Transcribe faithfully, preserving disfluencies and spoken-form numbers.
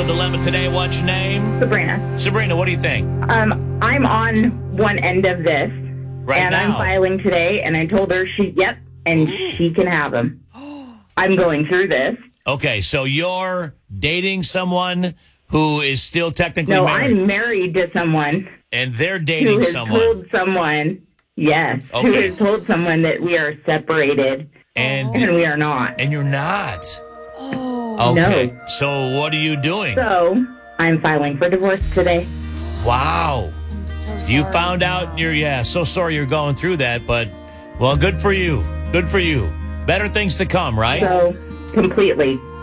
dilemma today. What's your name? Sabrina. Sabrina, what do you think? Um, I'm on one end of this, Right and now. I'm filing today, and I told her she, yep, and she can have him. I'm going through this. Okay, so you're dating someone who is still technically No, married, I'm married to someone and they're who dating has someone. told someone, yes, who Okay. has told someone that we are separated, And and we are not. and you're not. Oh. Okay. No. So what are you doing? So I'm filing for divorce today. Wow. I'm so sorry. You found out you're, yeah, so sorry you're going through that, but, well, good for you. Good for you. Better things to come, right? So completely.